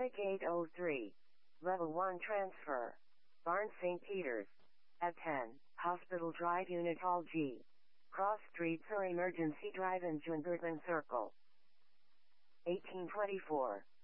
Attic 803. Level 1 transfer. Barnes St. Peter's. At 10, Hospital Drive Unit Hall G. Cross Street or Emergency Drive in Jungerton Circle. 1824.